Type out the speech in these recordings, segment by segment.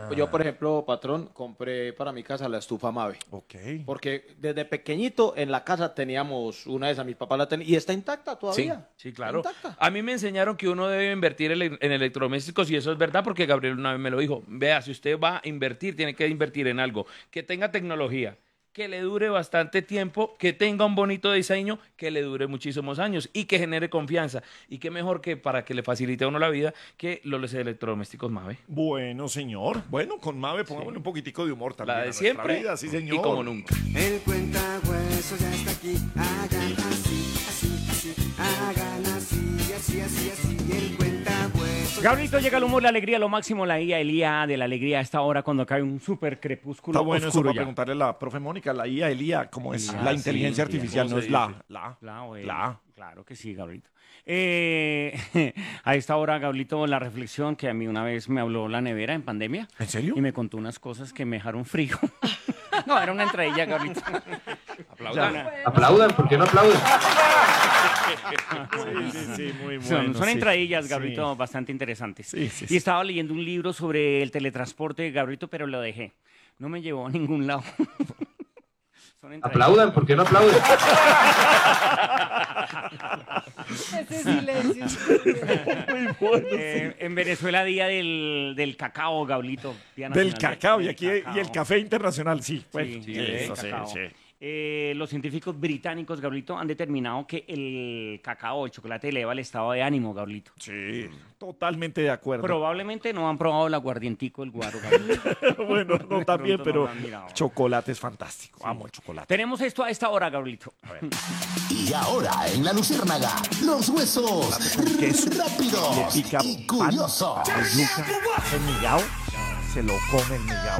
yo, por ejemplo, patrón, compré para mi casa la estufa Mave. Ok. Porque desde pequeñito en la casa teníamos una de esas, mis papás la tenían, y está intacta Sí, todavía. sí, claro. Intacta. A mí me enseñaron que uno debe invertir en electrodomésticos y eso es verdad porque Gabriel una vez me lo dijo. Vea, si usted va a invertir, tiene que invertir en algo que tenga tecnología, que le dure bastante tiempo, que tenga un bonito diseño, que le dure muchísimos años y que genere confianza. Y qué mejor que para que le facilite a uno la vida que los electrodomésticos Mave. Bueno, señor. Bueno, con Mave pongámosle un poquitico de humor también. La a de nuestra siempre vida, sí, señor. y como nunca. El cuentahuesos ya está aquí. Hagan así, así, así. Hagan así, así, así, así. El cuentahuesos. Gabrielito, llega el humor, la alegría, lo máximo, la IA, el IA de la alegría a esta hora cuando cae un súper crepúsculo Está bueno eso oscuro para ya. preguntarle a la profe Mónica, la IA, el IA, ¿cómo es? Ah, La sí, inteligencia sí, artificial, ¿cómo no se es la, dice? Bueno, la. claro que sí, Gabrielito. A esta hora, Gabrielito, la reflexión que a mí una vez me habló la nevera en pandemia. ¿En serio? Y me contó unas cosas que me dejaron frío. No, era una entradilla, Gabrielito. Aplaudan. Aplaudan, ¿por qué no aplauden? Sí, muy Son sí. entradillas, Sí. Gabrielito, bastante interesantes. Sí, sí, Y sí. estaba leyendo un libro sobre el teletransporte, Gabrielito, pero lo dejé. No me llevó a ningún lado. Son entradillas. Aplaudan, ¿por qué no aplauden? Ese silencio. En Venezuela, día del cacao, Gabrielito. Día Del nacional cacao, y del aquí y el café internacional, sí. Bueno, Sí, eso el sí, cacao. sí. Los científicos británicos, Gabrielito, han determinado que el cacao, el chocolate, eleva el estado de ánimo, Gabrielito. Sí, totalmente de acuerdo. Probablemente no han probado el aguardientico, el guaro, Gabrielito. Bueno, no también, pronto no pero lo han mirado. chocolate es fantástico. Amo el chocolate. Tenemos esto a esta hora, Gabrielito. Y ahora en la Luciérnaga, los huesos queso, rápidos le pica y pan, curiosos. yuca, el migao, se lo come el migao.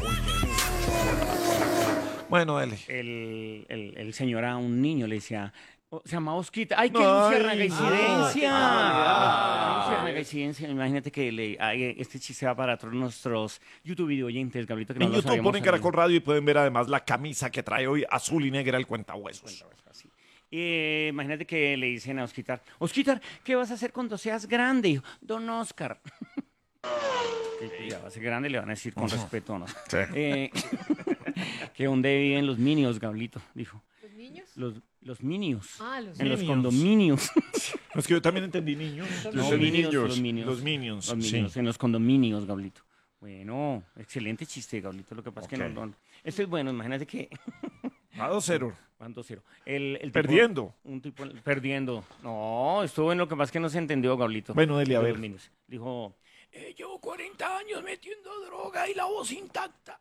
Bueno, dele. El señor a un niño le decía, se llama Osquita. ¡Ay, qué Ay, luciérnaga incidencia! ah, ¡Qué luciérnaga incidencia! Imagínate que este chiste va para todos nuestros YouTube video oyentes, Gabrielito, que no En lo YouTube sabíamos ponen saber. Caracol Radio y pueden ver además la camisa que trae hoy azul y negra el cuentahuesos. Así. Imagínate que le dicen a Osquitar, Osquitar, ¿qué vas a hacer cuando seas grande? Hijo? Don Oscar. Que ya va a ser grande, le van a decir con respeto, ¿no? Sí. Que dónde viven los minions, Gabrielito, dijo. ¿Los niños? Los minions. Ah, los En los Minions. condominios. Es que yo también entendí niños. No, Yo entendí minions, niños. los minions. Los minions, Los sí. minions, en los condominios, Gabrielito. Bueno, excelente chiste, Gabrielito. Lo que pasa es que Ok. Este es bueno, imagínate que... A 2-0. Van 2-0. El tipo- Perdiendo. Un tipo perdiendo. No, estuvo en lo que pasa es que no se entendió, Gabrielito. Bueno, dele, a De ver. los Minions. Dijo, llevo 40 años metiendo droga y la voz intacta.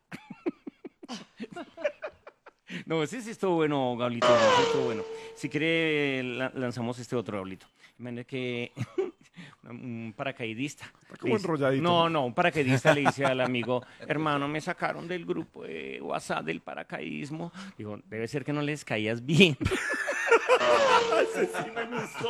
No, ese sí estuvo bueno, Gablito. Ese estuvo bueno. Si quiere, lanzamos este otro, Gablito. Imagínate que un paracaidista. Está como le dice- enrolladito. No, un paracaidista le dice al amigo, hermano, me sacaron del grupo de WhatsApp del paracaidismo. Digo, debe ser que no les caías bien.